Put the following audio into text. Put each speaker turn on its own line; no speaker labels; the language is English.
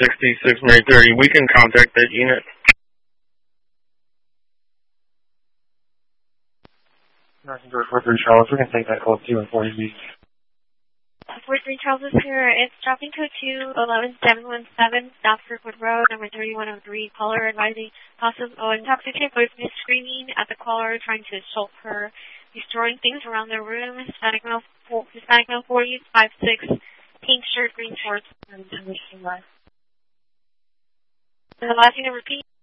66 May 30. We can contact that unit.
43 Charles, we can take that call too in 40 weeks.
43 Charles is here. It's dropping code 211717, South Kirkwood Road, number 3103. Caller advising possible intoxicated voicemail screaming at the caller, trying to assault her, destroying things around their room. Hispanic male 40, 5'6", pink shirt, green shorts, and the last thing to repeat.